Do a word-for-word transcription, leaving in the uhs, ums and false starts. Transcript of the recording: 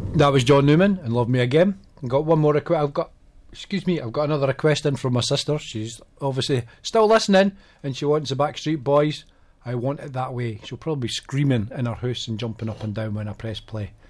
That was John Newman and Love Me Again. I've got one more request. I've got, excuse me, I've got another request in from my sister. She's obviously still listening and she wants the Backstreet Boys. I Want It That Way. She'll probably be screaming in her house and jumping up and down when I press play.